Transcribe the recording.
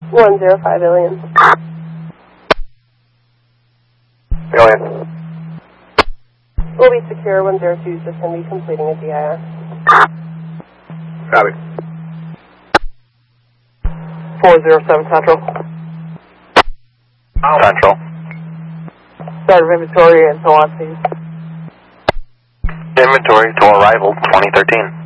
105 Alien. Alien. We'll be secure. 102 is just going to be completing a DIR. Copy. 407 Central. Central. Start of inventory and so on, please. Inventory to arrival 2013.